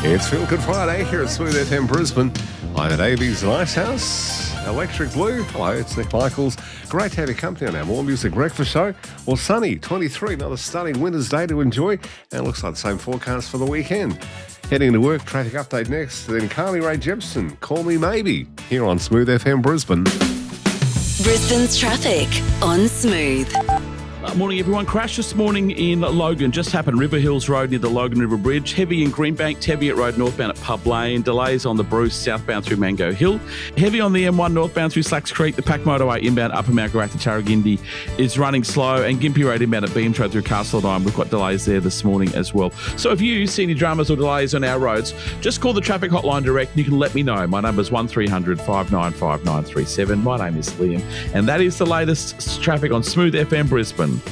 It's Feel Good Friday here at Smooth FM Brisbane. I'm at AB's Lighthouse, Electric Blue. Hello, it's Nick Michaels. Great to have your company on our More Music Breakfast show. Well, sunny, 23, another stunning winter's day to enjoy. And it looks like the same forecast for the weekend. Heading to work, traffic update next. Then Carly Rae Jepsen, Call Me Maybe, here on Smooth FM Brisbane. Brisbane's traffic on Smooth. Morning, everyone. Crash this morning in Logan. Just happened River Hills Road near the Logan River Bridge. Heavy in Greenbank, Teviot Road northbound at Pub Lane. Delays on the Bruce southbound through Mango Hill. Heavy on the M1 northbound through Slacks Creek. The Pack Motorway inbound Upper Mount Gravatt to Tarragindi is running slow. And Gympie Road inbound at Beams Road through Castledine. We've got delays there this morning as well. So if you see any dramas or delays on our roads, just call the traffic hotline direct and you can let me know. My number is 1300 595 937. My name is Liam. And that is the latest traffic on Smooth FM Brisbane.